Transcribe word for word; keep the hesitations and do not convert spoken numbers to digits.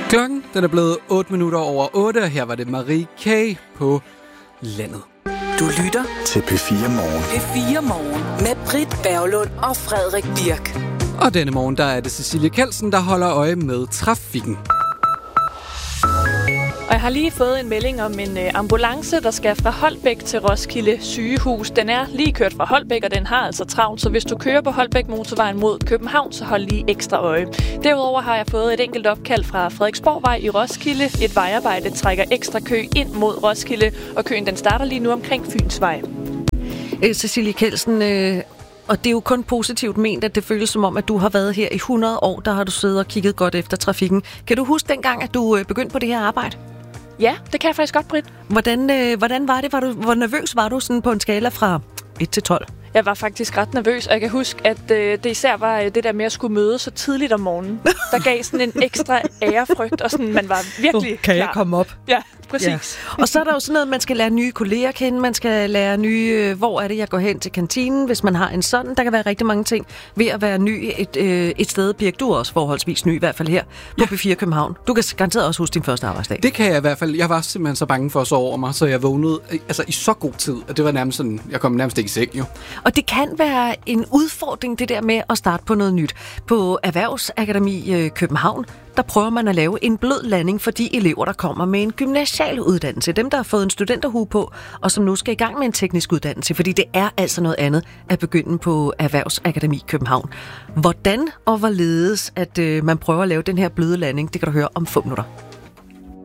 Klokken den er blevet otte minutter over otte, og her var det Marie K. på landet. Du lytter til P fire Morgen. P fire Morgen med Britt Berglund og Frederik Birk. Og denne morgen, der er det Cecilie Kelsen, der holder øje med trafikken. Og jeg har lige fået en melding om en øh, ambulance, der skal fra Holbæk til Roskilde sygehus. Den er lige kørt fra Holbæk, og den har altså travlt, så hvis du kører på Holbæk motorvejen mod København, så hold lige ekstra øje. Derudover har jeg fået et enkelt opkald fra Frederiksborgvej i Roskilde. Et vejarbejde trækker ekstra kø ind mod Roskilde, og køen den starter lige nu omkring Fynsvej. Øh, Cecilie Kelsen, øh, og det er jo kun positivt ment, at det føles som om, at du har været her i hundrede år. Der har du siddet og kigget godt efter trafikken. Kan du huske dengang, at du øh, begyndte på det her arbejde? Ja, det kan jeg faktisk godt, Britt. Hvordan, øh, hvordan var det? Var du, hvor nervøs var du sådan på en skala fra et til tolv? Jeg var faktisk ret nervøs, og jeg kan huske, at øh, det især var øh, det der med at skulle møde så tidligt om morgenen. Der gav sådan en ekstra ærefrygt, og sådan, man var virkelig oh, kan klar. jeg komme op? Ja, præcis. Ja. Og så er der jo sådan noget, man skal lære nye kolleger kende, man skal lære nye, øh, hvor er det, jeg går hen til kantinen, hvis man har en sådan. Der kan være rigtig mange ting ved at være ny et, øh, et sted. Birk, du er også forholdsvis ny, i hvert fald her på ja. P fire København. Du kan garanteret også huske din første arbejdsdag. Det kan jeg i hvert fald. Jeg var simpelthen så bange for at sove over mig, så jeg vågnede altså, i så god tid, at det var nærmest sådan, jeg kom nærmest ikke i seng jo. Og det kan være en udfordring, det der med at starte på noget nyt. På Erhvervsakademi øh, København, der prøver man at lave en blød landing for de elever, der kommer med en gymnasial uddannelse. Dem, der har fået en studenterhue på, og som nu skal i gang med en teknisk uddannelse. Fordi det er altså noget andet at begynde på Erhvervsakademi København. Hvordan og hvorledes, at øh, man prøver at lave den her bløde landing, det kan du høre om få minutter.